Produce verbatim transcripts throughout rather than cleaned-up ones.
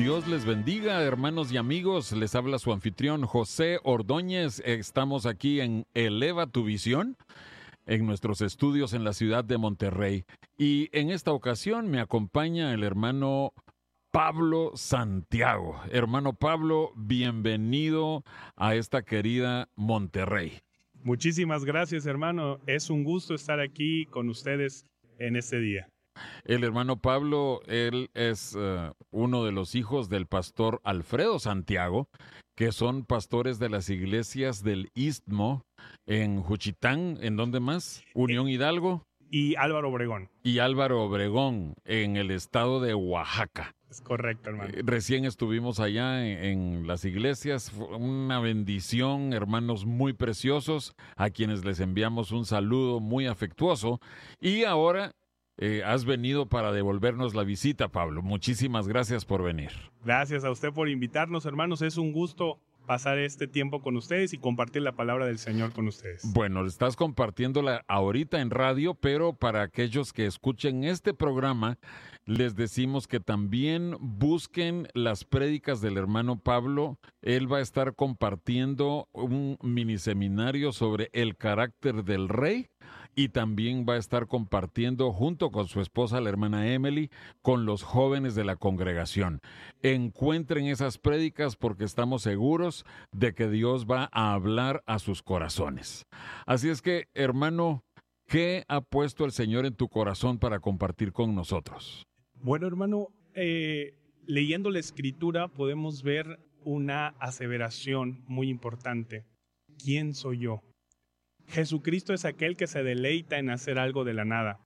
Dios les bendiga, hermanos y amigos. Les habla su anfitrión José Ordóñez. Estamos aquí en Eleva tu Visión, en nuestros estudios en la ciudad de Monterrey. Y en esta ocasión me acompaña el hermano Pablo Santiago. Hermano Pablo, bienvenido a esta querida Monterrey. Muchísimas gracias, hermano. Es un gusto estar aquí con ustedes en este día. El hermano Pablo, él es uh, uno de los hijos del pastor Alfredo Santiago, que son pastores de las iglesias del Istmo en Juchitán, ¿en dónde más? Unión Hidalgo. Y Álvaro Obregón. Y Álvaro Obregón, en el estado de Oaxaca. Es correcto, hermano. Eh, recién estuvimos allá en, en las iglesias, fue una bendición, hermanos muy preciosos, a quienes les enviamos un saludo muy afectuoso. Y ahora eh, has venido para devolvernos la visita, Pablo. Muchísimas gracias por venir. Gracias a usted por invitarnos, hermanos. Es un gusto pasar este tiempo con ustedes y compartir la palabra del Señor con ustedes. Bueno, estás compartiéndola ahorita en radio, pero para aquellos que escuchen este programa, les decimos que también busquen las prédicas del hermano Pablo. Él va a estar compartiendo un miniseminario sobre el carácter del rey y también va a estar compartiendo junto con su esposa, la hermana Emily, con los jóvenes de la congregación. Encuentren esas prédicas porque estamos seguros de que Dios va a hablar a sus corazones. Así es que, hermano, ¿qué ha puesto el Señor en tu corazón para compartir con nosotros? Bueno, hermano, eh, leyendo la Escritura podemos ver una aseveración muy importante. ¿Quién soy yo? Jesucristo es aquel que se deleita en hacer algo de la nada.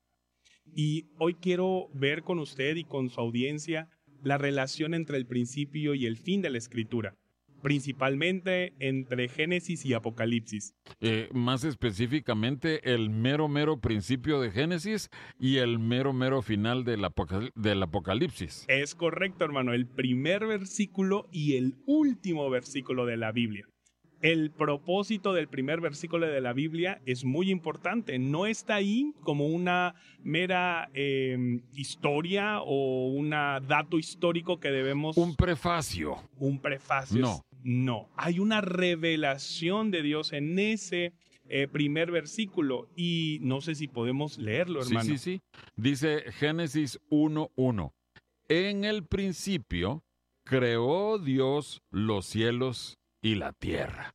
Y hoy quiero ver con usted y con su audiencia la relación entre el principio y el fin de la Escritura, principalmente entre Génesis y Apocalipsis. Eh, más específicamente, el mero, mero principio de Génesis y el mero, mero final del, apocal- del Apocalipsis. Es correcto, hermano, el primer versículo y el último versículo de la Biblia. El propósito del primer versículo de la Biblia es muy importante. No está ahí como una mera eh, historia o un dato histórico que debemos... Un prefacio. Un prefacio. No. No. Hay una revelación de Dios en ese eh, primer versículo y no sé si podemos leerlo, hermano. Sí, sí, sí. Dice Génesis uno uno. En el principio creó Dios los cielos y la tierra.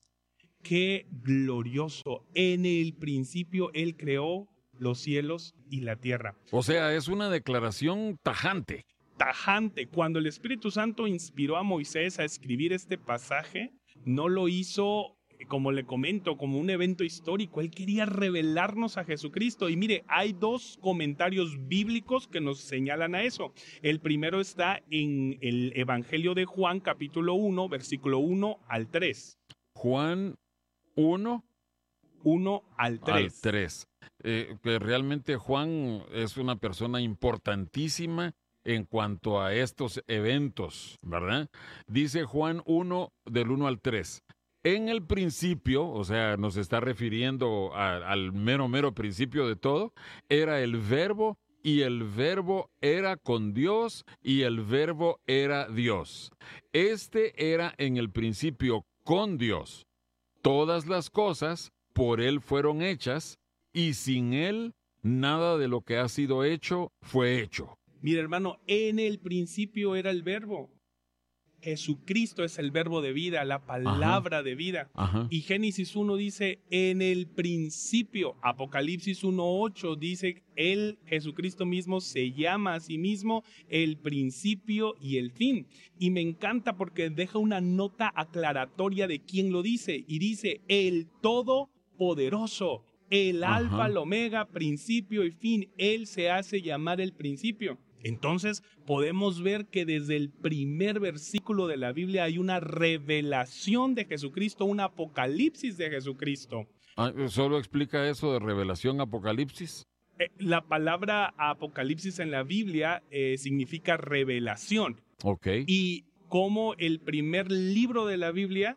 Qué glorioso. En el principio Él creó los cielos y la tierra. O sea, es una declaración tajante. Tajante. Cuando el Espíritu Santo inspiró a Moisés a escribir este pasaje, no lo hizo, como le comento, como un evento histórico. Él quería revelarnos a Jesucristo. Y mire, hay dos comentarios bíblicos que nos señalan a eso. El primero está en el Evangelio de Juan, capítulo uno, versículo uno al tres. Juan uno. uno al tres. Al tres. Eh, que realmente Juan es una persona importantísima en cuanto a estos eventos, ¿verdad? Dice Juan uno, del uno al tres. En el principio, o sea, nos está refiriendo a, al mero, mero principio de todo, era el verbo, y el verbo era con Dios, y el verbo era Dios. Este era en el principio con Dios. Todas las cosas por Él fueron hechas, y sin Él nada de lo que ha sido hecho fue hecho. Mira, hermano, en el principio era el verbo. Jesucristo es el verbo de vida, la palabra Ajá. de vida. Ajá. Y Génesis uno dice, en el principio. Apocalipsis uno ocho dice, Él, Jesucristo mismo, se llama a sí mismo el principio y el fin. Y me encanta porque deja una nota aclaratoria de quién lo dice. Y dice, el Todopoderoso, el Ajá. Alfa, el Omega, principio y fin. Él se hace llamar el principio. Entonces podemos ver que desde el primer versículo de la Biblia hay una revelación de Jesucristo, un apocalipsis de Jesucristo. Ah, ¿solo explica eso de revelación, apocalipsis? Eh, la palabra apocalipsis en la Biblia eh, significa revelación. Ok. Y como el primer libro de la Biblia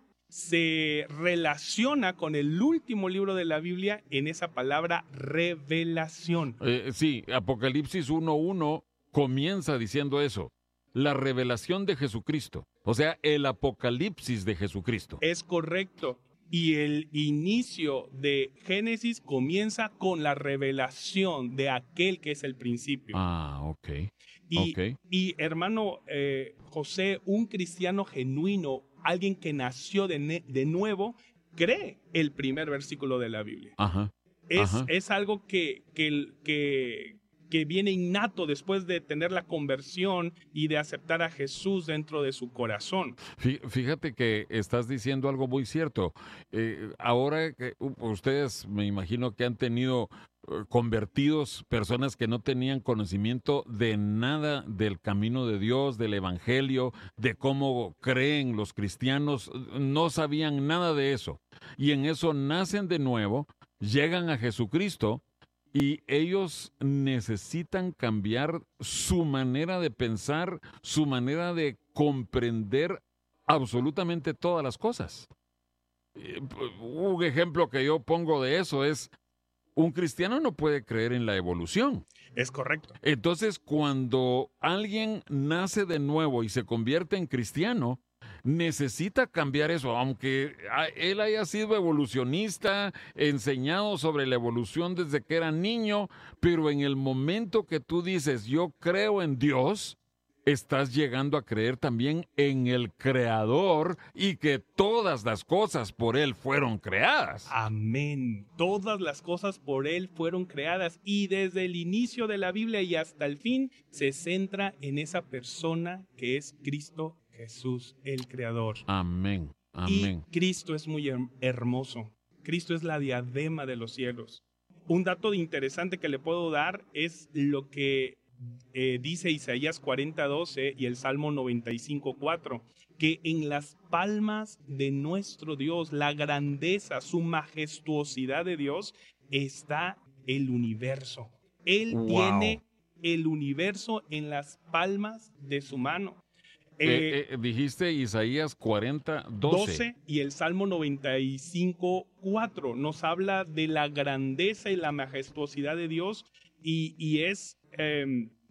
se relaciona con el último libro de la Biblia en esa palabra revelación. Eh, sí, Apocalipsis uno uno comienza diciendo eso. la revelación de Jesucristo, o sea, el apocalipsis de Jesucristo. Es correcto. Y el inicio de Génesis comienza con la revelación de aquel que es el principio. Ah, ok. Y, okay. y hermano eh, José, un cristiano genuino, alguien que nació de, ne- de nuevo, cree el primer versículo de la Biblia. Ajá. Es, Ajá. es algo que, que, que, que viene innato después de tener la conversión y de aceptar a Jesús dentro de su corazón. Fíjate que estás diciendo algo muy cierto. Eh, ahora que uh, ustedes me imagino que han tenido uh, convertidos, personas que no tenían conocimiento de nada del camino de Dios, del Evangelio, de cómo creen los cristianos, no sabían nada de eso. Y en eso nacen de nuevo, llegan a Jesucristo. Y ellos necesitan cambiar su manera de pensar, su manera de comprender absolutamente todas las cosas. Un ejemplo que yo pongo de eso es, un cristiano no puede creer en la evolución. Es correcto. Entonces, cuando alguien nace de nuevo y se convierte en cristiano, necesita cambiar eso, aunque él haya sido evolucionista, enseñado sobre la evolución desde que era niño, pero en el momento que tú dices, yo creo en Dios, estás llegando a creer también en el Creador y que todas las cosas por Él fueron creadas. Amén. Todas las cosas por Él fueron creadas y desde el inicio de la Biblia y hasta el fin se centra en esa persona que es Cristo Jesús, el Creador. Amén, amén. Y Cristo es muy hermoso. Cristo es la diadema de los cielos. Un dato interesante que le puedo dar es lo que eh, dice Isaías cuarenta doce y el Salmo noventa y cinco cuatro, que en las palmas de nuestro Dios, la grandeza, su majestuosidad de Dios, está el universo. Él wow. tiene el universo en las palmas de su mano. Eh, eh, dijiste Isaías cuarenta doce y el Salmo noventa y cinco cuatro nos habla de la grandeza y la majestuosidad de Dios y, y es eh,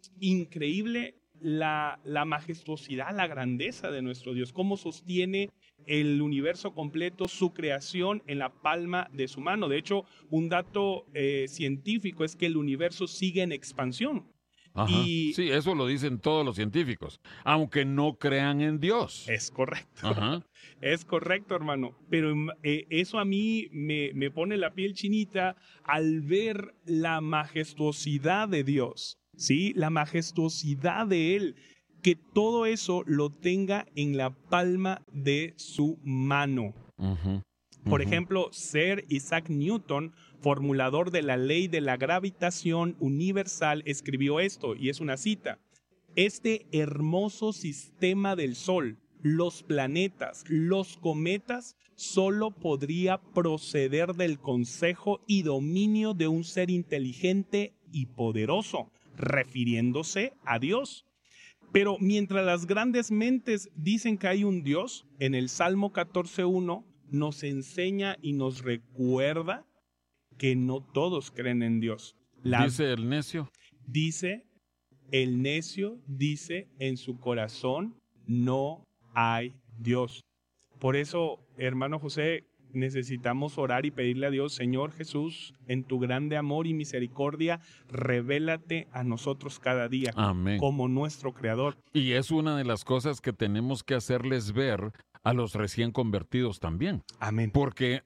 increíble la, la majestuosidad, la grandeza de nuestro Dios, cómo sostiene el universo completo, su creación en la palma de su mano. De hecho, un dato eh, científico es que el universo sigue en expansión. Ajá. Y sí, eso lo dicen todos los científicos, aunque no crean en Dios. Es correcto. Ajá. Es correcto, hermano. Pero eh, eso a mí me, me pone la piel chinita al ver la majestuosidad de Dios, ¿sí? La majestuosidad de Él. Que todo eso lo tenga en la palma de su mano. Uh-huh. Por uh-huh. ejemplo, Sir Isaac Newton, formulador de la ley de la gravitación universal, escribió esto, y es una cita: este hermoso sistema del Sol, los planetas, los cometas, solo podría proceder del consejo y dominio de un ser inteligente y poderoso, refiriéndose a Dios. Pero mientras las grandes mentes dicen que hay un Dios, en el Salmo catorce uno nos enseña y nos recuerda que no todos creen en Dios. La, dice el necio. Dice, el necio dice en su corazón, no hay Dios. Por eso, hermano José, necesitamos orar y pedirle a Dios, Señor Jesús, en tu grande amor y misericordia, revélate a nosotros cada día. Amén. Como nuestro Creador. Y es una de las cosas que tenemos que hacerles ver a los recién convertidos también. Amén. Porque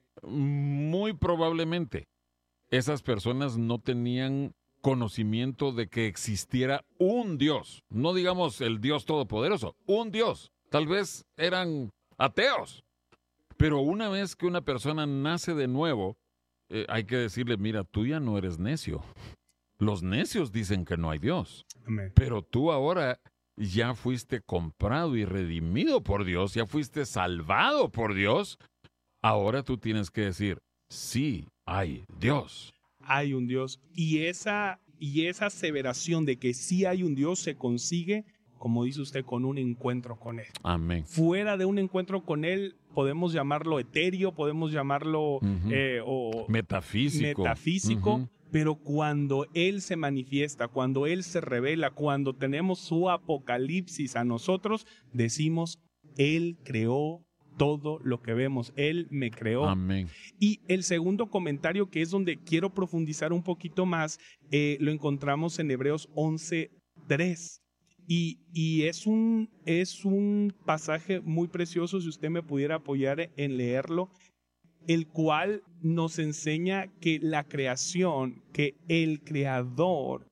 muy probablemente esas personas no tenían conocimiento de que existiera un Dios, no digamos el Dios todopoderoso, un Dios. Tal vez eran ateos, pero una vez que una persona nace de nuevo, eh, hay que decirle, mira, tú ya no eres necio. Los necios dicen que no hay Dios, Amén. Pero tú ahora ya fuiste comprado y redimido por Dios, ya fuiste salvado por Dios. Ahora tú tienes que decir, sí, hay Dios. Hay un Dios. Y esa, y esa aseveración de que sí hay un Dios se consigue, como dice usted, con un encuentro con Él. Amén. Fuera de un encuentro con Él, podemos llamarlo etéreo, podemos llamarlo uh-huh. eh, o metafísico. metafísico, uh-huh. Pero cuando Él se manifiesta, cuando Él se revela, cuando tenemos su apocalipsis a nosotros, decimos, Él creó todo lo que vemos. Él me creó. Amén. Y el segundo comentario, que es donde quiero profundizar un poquito más, eh, lo encontramos en Hebreos once tres. Y, y es, un, es un pasaje muy precioso, si usted me pudiera apoyar en leerlo, el cual nos enseña que la creación, que el creador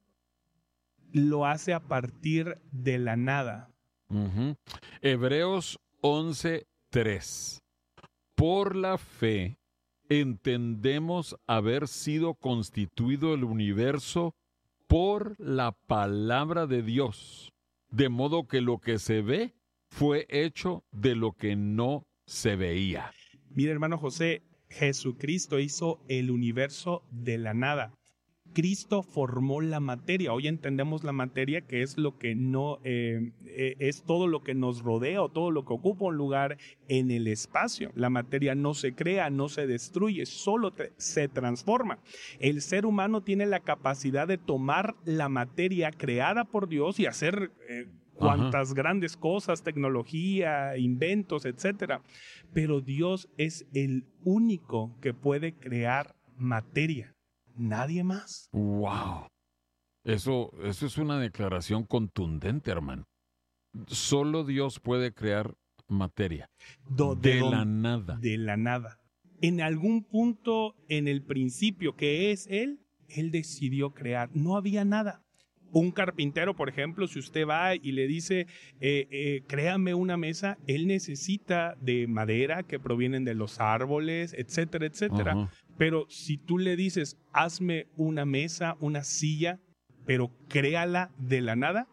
lo hace a partir de la nada. Uh-huh. Hebreos once tres. Por la fe entendemos haber sido constituido el universo por la palabra de Dios, de modo que lo que se ve fue hecho de lo que no se veía. Mira, hermano José, Jesucristo hizo el universo de la nada. Cristo formó la materia. Hoy entendemos la materia, que es lo que no eh, eh, es todo lo que nos rodea o todo lo que ocupa un lugar en el espacio. La materia no se crea, no se destruye, solo te, se transforma. El ser humano tiene la capacidad de tomar la materia creada por Dios y hacer eh, cuantas Ajá. grandes cosas, tecnología, inventos, etcétera. Pero Dios es el único que puede crear materia. Nadie más. Wow. Eso, eso es una declaración contundente, hermano. Solo Dios puede crear materia. Do, de, de don, la nada. De la nada. En algún punto, en el principio, que es Él, Él decidió crear. No había nada. Un carpintero, por ejemplo, si usted va y le dice, eh, eh, créame una mesa, él necesita de madera que provienen de los árboles, etcétera, etcétera. Uh-huh. Pero si tú le dices, hazme una mesa, una silla, pero créala de la nada,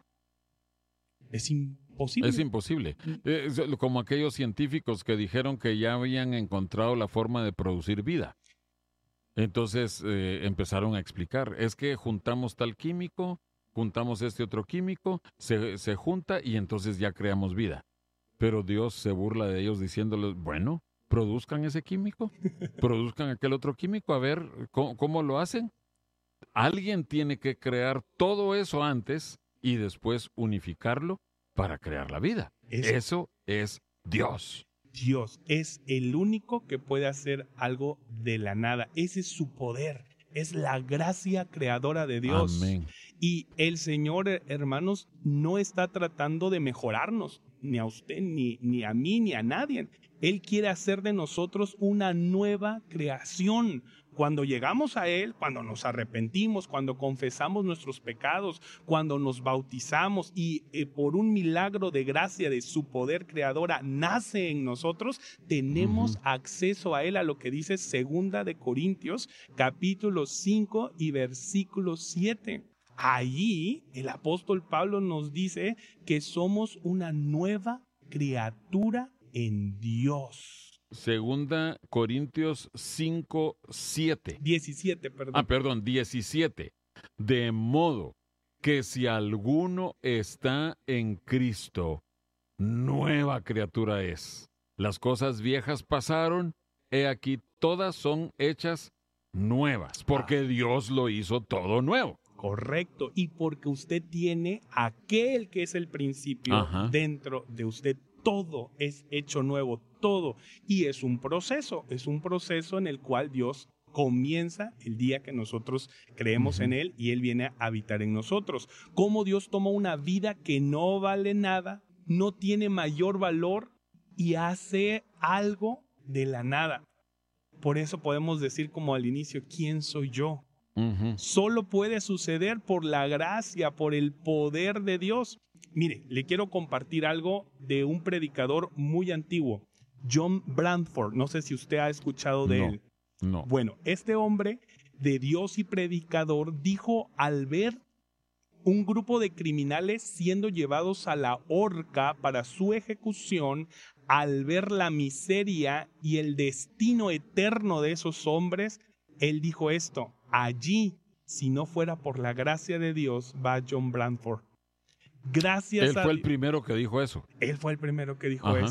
es imposible. Es imposible. Es como aquellos científicos que dijeron que ya habían encontrado la forma de producir vida. Entonces eh, empezaron a explicar, es que juntamos tal químico, juntamos este otro químico, se, se junta y entonces ya creamos vida. Pero Dios se burla de ellos diciéndoles, bueno, produzcan ese químico, produzcan aquel otro químico, a ver cómo, cómo lo hacen. Alguien tiene que crear todo eso antes y después unificarlo para crear la vida. Eso, eso es Dios. Dios es el único que puede hacer algo de la nada. Ese es su poder. Es la gracia creadora de Dios. Amén. Y el Señor, hermanos, no está tratando de mejorarnos, ni a usted, ni, ni a mí, ni a nadie. Él quiere hacer de nosotros una nueva creación. Cuando llegamos a Él, cuando nos arrepentimos, cuando confesamos nuestros pecados, cuando nos bautizamos y eh, por un milagro de gracia de su poder creadora nace en nosotros, tenemos uh-huh. acceso a Él, a lo que dice Segunda de Corintios, capítulo cinco y versículo siete. Allí el apóstol Pablo nos dice que somos una nueva criatura en Dios. Segunda Corintios cinco, siete. diecisiete, perdón. Ah, perdón, diecisiete. De modo que si alguno está en Cristo, nueva criatura es. Las cosas viejas pasaron, he aquí todas son hechas nuevas, porque ah. Dios lo hizo todo nuevo. Correcto, y porque usted tiene aquel que es el principio Ajá. dentro de usted. Todo es hecho nuevo, todo. Y es un proceso, es un proceso en el cual Dios comienza el día que nosotros creemos uh-huh. en Él y Él viene a habitar en nosotros. Cómo Dios toma una vida que no vale nada, no tiene mayor valor y hace algo de la nada. Por eso podemos decir como al inicio, ¿quién soy yo? Uh-huh. Solo puede suceder por la gracia, por el poder de Dios. Mire, le quiero compartir algo de un predicador muy antiguo, John Bradford. No sé si usted ha escuchado de no, él. No. Bueno, este hombre de Dios y predicador dijo al ver un grupo de criminales siendo llevados a la horca para su ejecución, al ver la miseria y el destino eterno de esos hombres, él dijo esto: allí, si no fuera por la gracia de Dios, va John Bradford. Gracias Él a fue el Dios. primero que dijo eso. Él fue el primero que dijo Ajá. eso.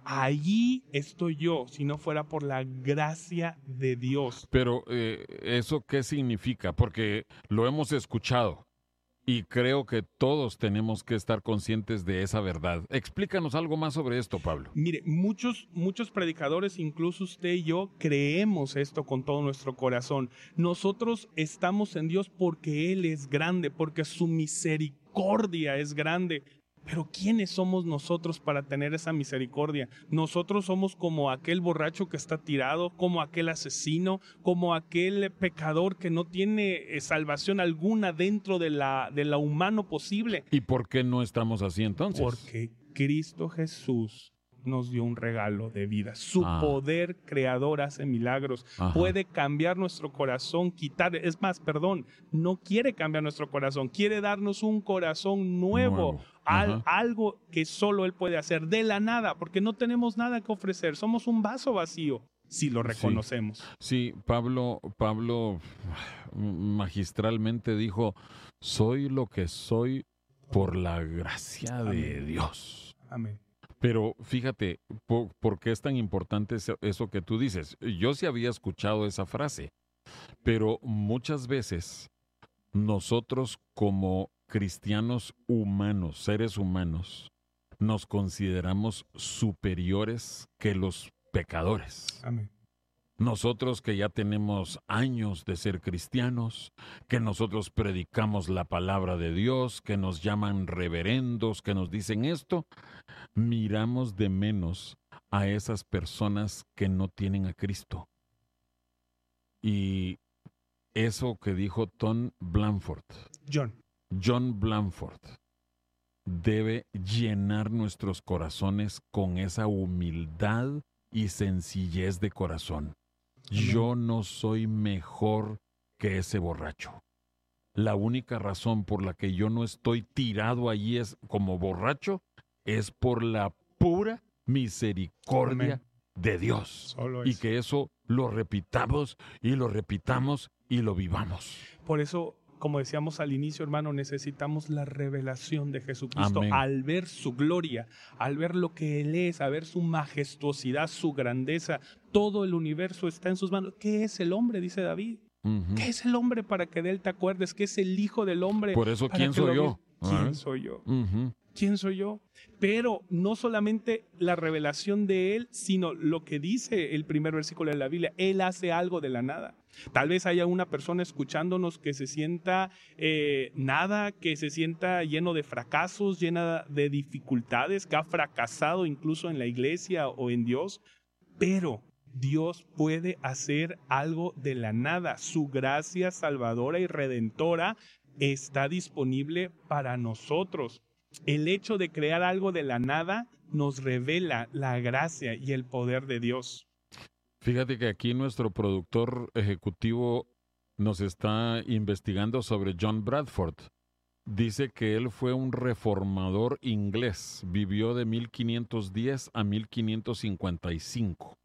allí estoy yo, si no fuera por la gracia de Dios. Pero, eh, ¿eso qué significa? Porque lo hemos escuchado y creo que todos tenemos que estar conscientes de esa verdad. Explícanos algo más sobre esto, Pablo. Mire, muchos, muchos predicadores, incluso usted y yo, creemos esto con todo nuestro corazón. Nosotros estamos en Dios porque Él es grande, porque su misericordia es grande. Pero ¿quiénes somos nosotros para tener esa misericordia? Nosotros somos como aquel borracho que está tirado, como aquel asesino, como aquel pecador que no tiene salvación alguna dentro de la, de la humano posible. ¿Y por qué no estamos así entonces? Porque Cristo Jesús nos dio un regalo de vida. Su Ah. poder creador hace milagros. Ajá. Puede cambiar nuestro corazón, quitar, es más, perdón, no quiere cambiar nuestro corazón, quiere darnos un corazón nuevo, Nuevo. al- Ajá. algo que solo Él puede hacer de la nada, porque no tenemos nada que ofrecer, somos un vaso vacío, si lo Sí. reconocemos. Sí, Pablo, Pablo magistralmente dijo, soy lo que soy por la gracia de Amén. Dios. Amén. Pero fíjate, ¿por, por qué es tan importante eso, eso que tú dices? Yo sí había escuchado esa frase, pero muchas veces nosotros como cristianos humanos, seres humanos, nos consideramos superiores que los pecadores. Amén. Nosotros que ya tenemos años de ser cristianos, que nosotros predicamos la palabra de Dios, que nos llaman reverendos, que nos dicen esto, miramos de menos a esas personas que no tienen a Cristo. Y eso que dijo Tom Blanford, John. John Blanford, debe llenar nuestros corazones con esa humildad y sencillez de corazón. Yo no soy mejor que ese borracho. La única razón por la que yo no estoy tirado allí es como borracho es por la pura misericordia Amén. de Dios. Solo Y eso. que eso lo repitamos y lo repitamos y lo vivamos. Por eso, como decíamos al inicio, hermano, necesitamos la revelación de Jesucristo. Amén. Al ver su gloria, al ver lo que Él es, a ver su majestuosidad, su grandeza, todo el universo está en sus manos. ¿Qué es el hombre? Dice David. Ujú. ¿Qué es el hombre para que de él te acuerdes? ¿Qué es el hijo del hombre? Por eso, para ¿quién que lo soy yo? veas? ¿Quién Ah. soy yo? Ujú. ¿Quién soy yo? Pero no solamente la revelación de Él, sino lo que dice el primer versículo de la Biblia. Él hace algo de la nada. Tal vez haya una persona escuchándonos que se sienta eh, nada, que se sienta lleno de fracasos, llena de dificultades, que ha fracasado incluso en la iglesia o en Dios. Pero Dios puede hacer algo de la nada. Su gracia salvadora y redentora está disponible para nosotros. El hecho de crear algo de la nada nos revela la gracia y el poder de Dios. Fíjate que aquí nuestro productor ejecutivo nos está investigando sobre John Bradford. Dice que él fue un reformador inglés. Vivió de mil quinientos diez a mil quinientos cincuenta y cinco.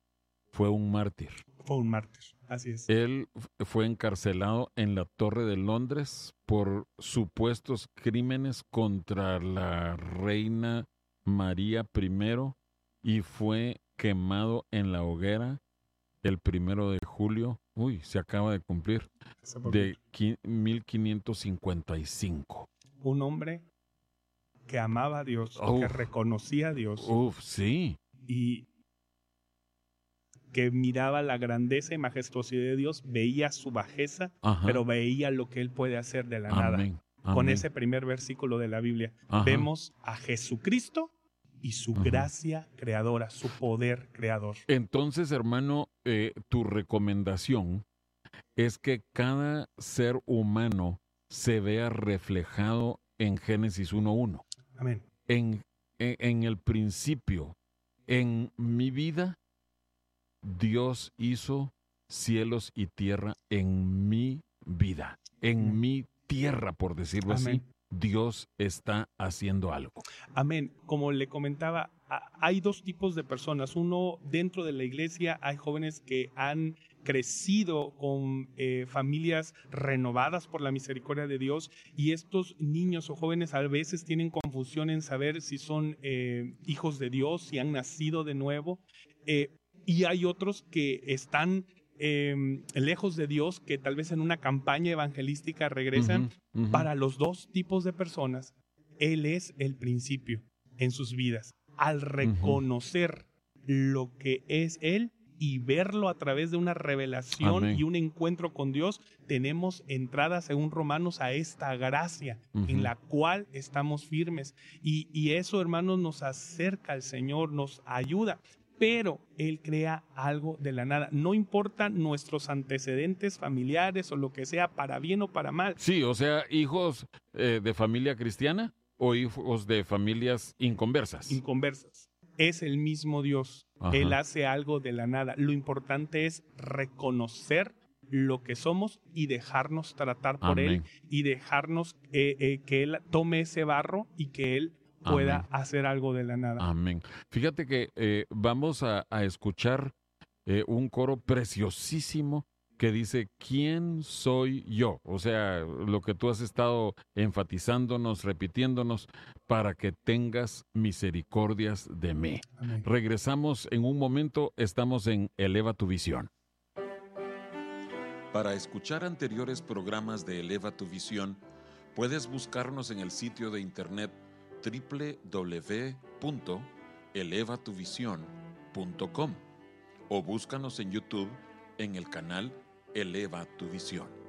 Fue un mártir. Fue un mártir, así es. Él f- fue encarcelado en la Torre de Londres por supuestos crímenes contra la reina María I y fue quemado en la hoguera el primero de julio. Uy, se acaba de cumplir. De qui- mil quinientos cincuenta y cinco. Un hombre que amaba a Dios, Uf. que reconocía a Dios Uf, sí. y que miraba la grandeza y majestuosidad de Dios, veía su bajeza, Ajá. pero veía lo que Él puede hacer de la nada. Amén. Con Amén. ese primer versículo de la Biblia, Ajá. vemos a Jesucristo y su Ajá. gracia creadora, su poder creador. Entonces, hermano, eh, tu recomendación es que cada ser humano se vea reflejado en Génesis uno uno. Amén. En, en, en el principio, en mi vida, Dios hizo cielos y tierra en mi vida, en Amén. mi tierra, por decirlo así. Amén. Dios está haciendo algo. Amén. Como le comentaba, a- hay dos tipos de personas. Uno, dentro de la iglesia hay jóvenes que han crecido con eh, familias renovadas por la misericordia de Dios, y estos niños o jóvenes a veces tienen confusión en saber si son eh, hijos de Dios, si han nacido de nuevo, eh, y hay otros que están eh, lejos de Dios, que tal vez en una campaña evangelística regresan. Uh-huh, uh-huh. Para los dos tipos de personas, Él es el principio en sus vidas. Al reconocer uh-huh. lo que es Él y verlo a través de una revelación Amén. Y un encuentro con Dios, tenemos entrada, según Romanos, a esta gracia uh-huh. en la cual estamos firmes. Y, y eso, hermanos, nos acerca al Señor, nos ayuda. Pero Él crea algo de la nada. No importa nuestros antecedentes familiares o lo que sea, para bien o para mal. Sí, o sea, hijos eh, de familia cristiana o hijos de familias inconversas. Inconversas. Es el mismo Dios. Ajá. Él hace algo de la nada. Lo importante es reconocer lo que somos y dejarnos tratar por Amén. Él y dejarnos eh, eh, que Él tome ese barro y que Él pueda Amén. Hacer algo de la nada. Amén. Fíjate que eh, vamos a, a escuchar eh, un coro preciosísimo que dice, ¿quién soy yo? O sea, lo que tú has estado enfatizándonos, repitiéndonos, para que tengas misericordias de mí. Amén. Regresamos en un momento, estamos en Eleva tu Visión. Para escuchar anteriores programas de Eleva tu Visión, puedes buscarnos en el sitio de internet doble u doble u doble u punto eleva tu visión punto com o búscanos en YouTube en el canal Eleva tu Visión.